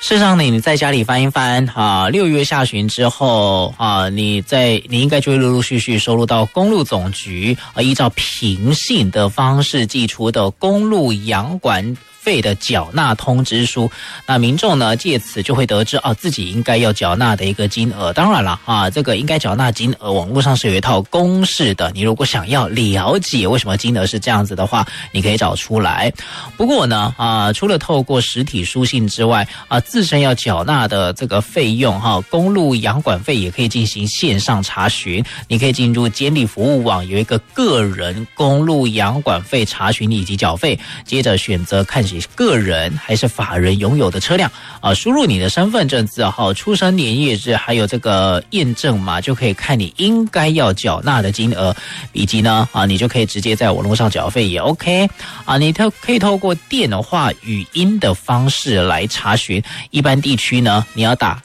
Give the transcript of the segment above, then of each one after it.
事实上呢，你在家里翻一翻6月下旬之后你应该就会陆陆续续收录到公路总局依照平信的方式寄出的公路养管费的缴纳通知书，那民众呢借此就会得知自己应该要缴纳的一个金额。当然了这个应该缴纳金额网络上是有一套公式的，你如果想要了解为什么金额是这样子的话，你可以找出来。不过呢除了透过实体书信之外自身要缴纳的这个费用公路养管费也可以进行线上查询，你可以进入监理服务网有一个个人公路养管费查询以及缴费，接着选择看个人还是法人拥有的车辆输入你的身份证字号、出生年月日还有这个验证码，就可以看你应该要缴纳的金额，以及呢你就可以直接在网络上缴费也 OK 你可以透过电话语音的方式来查询，一般地区呢你要打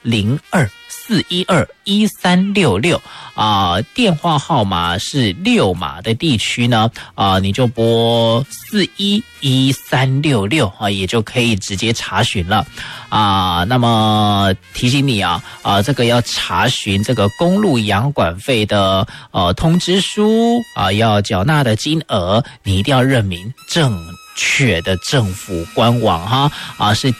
02-412-1366电话号码是6码的地区呢你就拨411366也就可以直接查询了那么提醒你这个要查询这个公路养管费的通知书要缴纳的金额，你一定要认明正确的政府官网是